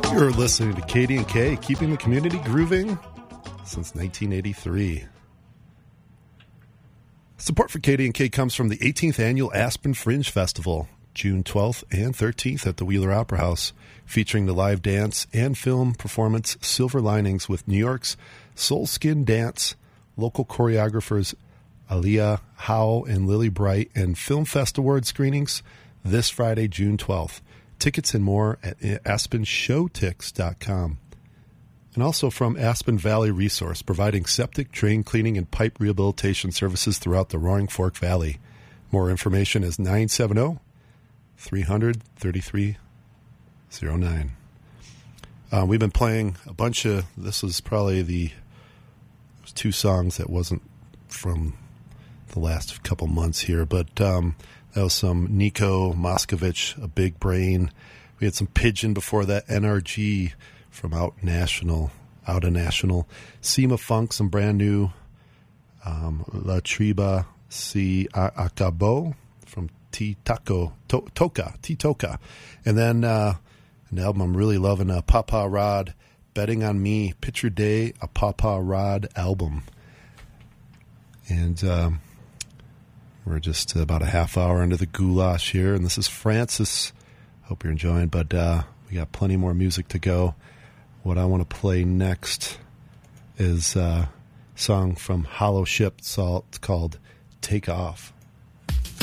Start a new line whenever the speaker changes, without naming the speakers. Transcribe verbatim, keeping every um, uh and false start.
You're listening to K D and K, keeping the community grooving since nineteen eighty-three. Support for K D and K comes from the eighteenth Annual Aspen Fringe Festival, June twelfth and thirteenth at the Wheeler Opera House, featuring the live dance and film performance Silver Linings with New York's Soul Skin Dance, local choreographers Aliyah Howe and Lily Bright, and Film Fest Award screenings this Friday, June twelfth. Tickets and more at aspen showtix dot com. And also from Aspen Valley Resource, providing septic, drain cleaning, and pipe rehabilitation services throughout the Roaring Fork Valley. More information is nine seven zero, three hundred, thirty-three oh nine. Uh, we've been playing a bunch of, this is probably the two songs that wasn't from the last couple months here, but um, that was some Nico Moskovich, A Big Brain. We had some Pigeon before that, N R G from Out National, Out of National. Sema Funk, some brand new um, La Triba Si Acabo from T Taco, to, Toka, T Toka. And then uh, an album I'm really loving, uh, Papa Rod, Betting on Me, Picture Day, a Papa Rod album. And um, we're just about a half hour into the goulash here, and this is Francis. Hope you're enjoying, but uh, we got plenty more music to go. What I want to play next is a song from Hollow Ship. It's called Take Off.